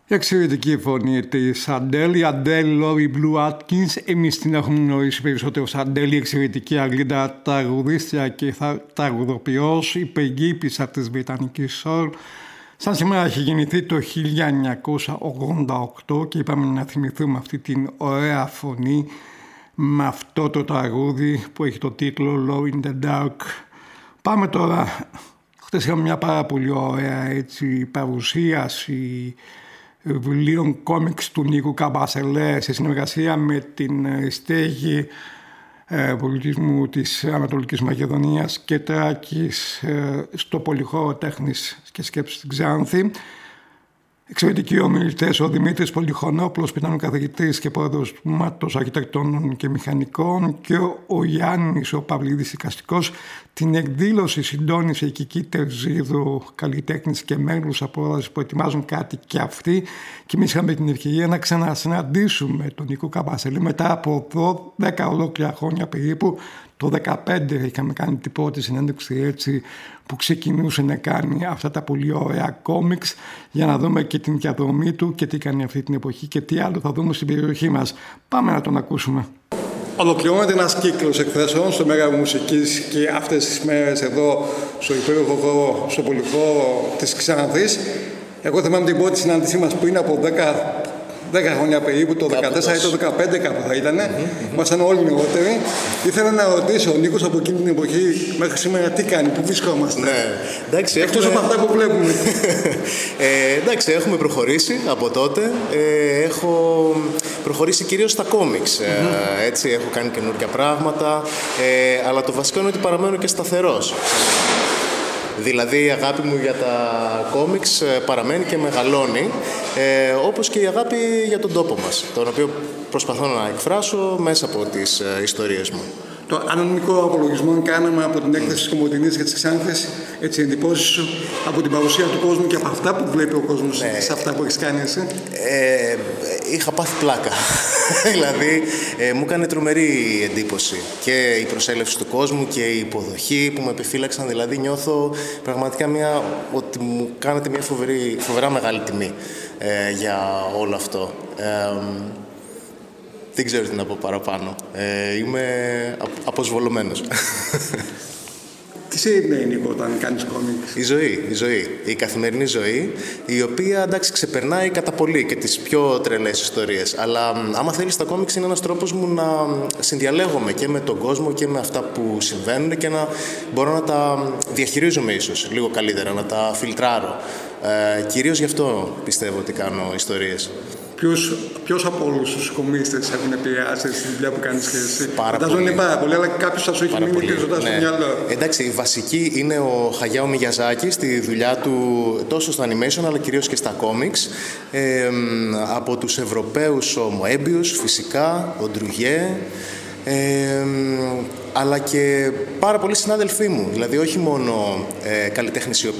Η εξαιρετική φωνή της Αντέλ, η Αντέλ Λόρι Μπλου Άτκινς. Εμείς την έχουμε γνωρίσει περισσότερο ως Αντέλ, η εξαιρετική Αγγλίδα τραγουδίστρια και τραγουδοποιός, η πεγκίπισσα της βρετανικής σόλ. Σαν σήμερα έχει γεννηθεί το 1988 και είπαμε να θυμηθούμε αυτή την ωραία φωνή με αυτό το τραγούδι που έχει το τίτλο Low in the Dark. Πάμε τώρα. Χτες είχαμε μια πάρα πολύ ωραία παρουσίαση βιβλίων κόμιξ του Νίκου Καμπασελέ σε συνεργασία με την στέγη πολιτισμού της Ανατολικής Μακεδονίας και Τράκης στο Πολυχώρο Τέχνης και Σκέψης στην Ξάνθη. Εξαιρετικοί ομιλητές, ο Δημήτρης Πολυχονόπουλος, πιθανοκαθηγητής και πρόεδρος του Τμήματος Αρχιτεκτόνων και Μηχανικών, και ο Γιάννης ο Παυλίδης δικαστικός. Την εκδήλωση συντόνισε η Κική Τερζίδου, καλλιτέχνης και μέλους απόδρασης που ετοιμάζουν κάτι και αυτοί. Και εμείς είχαμε την ευκαιρία να ξανασυναντήσουμε τον Νίκο Καμπασελή μετά από 10 ολόκληρα χρόνια περίπου. Το 2015 είχαμε κάνει την πρώτη συνέντευξη έτσι που ξεκινούσε να κάνει αυτά τα πολύ ωραία κόμιξ, για να δούμε και την διαδρομή του και τι κάνει αυτή την εποχή και τι άλλο θα δούμε στην περιοχή μας. Πάμε να τον ακούσουμε. Ολοκληρώνεται ένας κύκλος εκθέσεων στο Μέγαρο Μουσικής και αυτές τις μέρες εδώ στο υπέροχο χώρο, στο Πολυχώρο της Ξάνθης. Εγώ θυμάμαι την πρώτη συνάντησή μας πριν από 10 χρόνια περίπου, το 2014 ή το 2015 κάπου θα ήταν. Ήμασταν όλοι νεότεροι. Ήθελα να ρωτήσω, ο Νίκος από εκείνη την εποχή μέχρι σήμερα τι κάνει, πού βρισκόμαστε? Ναι, εντάξει, εκτός από αυτά που βλέπουμε. Εντάξει, έχουμε προχωρήσει από τότε. Έχω προχωρήσει κυρίως στα κόμιξ. Έτσι, έχω κάνει καινούργια πράγματα. Αλλά το βασικό είναι ότι παραμένω και σταθερός. Δηλαδή η αγάπη μου για τα κόμιξ παραμένει και μεγαλώνει, όπως και η αγάπη για τον τόπο μας, τον οποίο προσπαθώ να εκφράσω μέσα από τις ιστορίες μου. Το ανωνυμικό απολογισμό κάναμε από την έκθεση της Κομωτινής και της Ξάνθης, έτσι εντυπώσεις σου από την παρουσία του κόσμου και από αυτά που βλέπει ο κόσμος, ναι, σε αυτά που έχεις κάνει εσύ? Είχα πάθει πλάκα. Δηλαδή μου έκανε τρομερή εντύπωση και η προσέλευση του κόσμου και η υποδοχή που με επιφύλαξαν. Δηλαδή νιώθω πραγματικά ότι μου κάνετε μια φοβερά μεγάλη τιμή για όλο αυτό. Δεν ξέρω τι να πω παραπάνω. Είμαι αποσβολωμένος. Τι σε εμπνέει, Νίκο, όταν κάνεις κόμιξ? Η ζωή. Η καθημερινή ζωή, η οποία, εντάξει, ξεπερνάει κατά πολύ και τις πιο τρελές ιστορίες. Αλλά άμα θέλεις, τα κόμιξ είναι ένας τρόπος μου να συνδιαλέγομαι και με τον κόσμο και με αυτά που συμβαίνουν και να μπορώ να τα διαχειρίζομαι ίσως λίγο καλύτερα, να τα φιλτράρω. Κυρίως γι' αυτό πιστεύω ότι κάνω ιστορίες. Ποιος από όλους τους κομίστες έχουν επηρεάσει στη δουλειά που κάνεις και εσύ? Φαντάζομαι είναι πάρα πολύ, αλλά κάποιος θα σου έχει μείνει και ζωντά στο μυαλό. Εντάξει, η βασική είναι ο Χαγιάο Μιγιαζάκη στη δουλειά του τόσο στο animation αλλά κυρίως και στα comics. Από τους Ευρωπαίους ο Μοέμπιους, φυσικά, ο Ντρουγέ, αλλά και πάρα πολλοί συνάδελφοί μου. Δηλαδή όχι μόνο καλλιτέχνες οι